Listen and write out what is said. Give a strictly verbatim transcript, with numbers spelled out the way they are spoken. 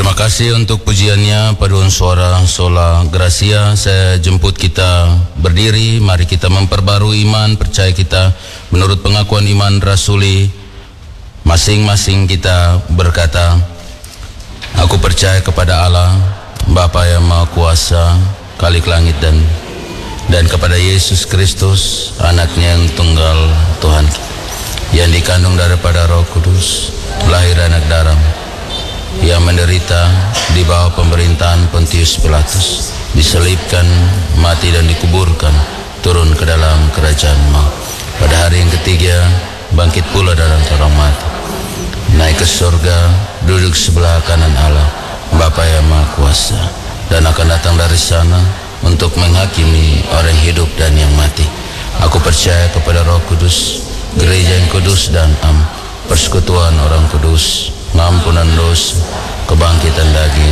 Terima kasih untuk pujiannya, paduan suara Sola Gracia. Saya jemput kita berdiri, mari kita memperbarui iman, percaya kita menurut pengakuan iman rasuli. Masing-masing kita berkata, aku percaya kepada Allah, Bapa yang Maha Kuasa, Khalik langit dan dan kepada Yesus Kristus, anaknya yang tunggal Tuhan, yang dikandung daripada Roh Kudus, lahir anak darah, yang menderita di bawah pemerintahan Pontius Pilatus, diselibkan, mati dan dikuburkan, turun ke dalam kerajaan maut. Pada hari yang ketiga bangkit pula dari antara orang mati, naik ke surga, duduk sebelah kanan Allah, Bapa yang Maha Kuasa, dan akan datang dari sana untuk menghakimi orang hidup dan yang mati. Aku percaya kepada Roh Kudus, gereja yang kudus dan am, persekutuan orang kudus, pengampunan dosa, kebangkitan daging,